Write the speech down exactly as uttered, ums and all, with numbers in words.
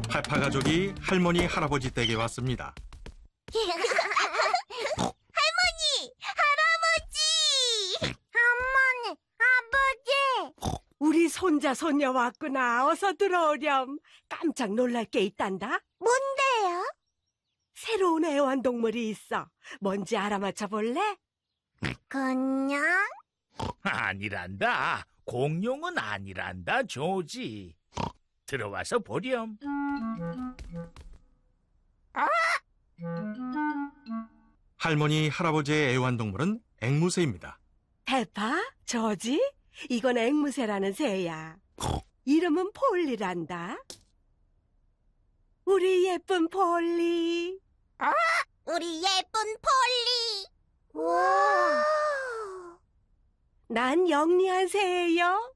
페파 가족이 할머니, 할아버지 댁에 왔습니다. 할머니! 할아버지! 어머니! 아버지! 우리 손자 손녀 왔구나. 어서 들어오렴. 깜짝 놀랄 게 있단다. 뭔데요? 새로운 애완동물이 있어. 뭔지 알아맞혀 볼래? 건녕? 아니란다. 공룡은 아니란다, 조지. 들어와서 보렴. 할머니, 할아버지의 애완동물은 앵무새입니다. 페파, 저지, 이건 앵무새라는 새야. 이름은 폴리란다. 우리 예쁜 폴리. 우리 예쁜 폴리! 우와! 난 영리한 새예요.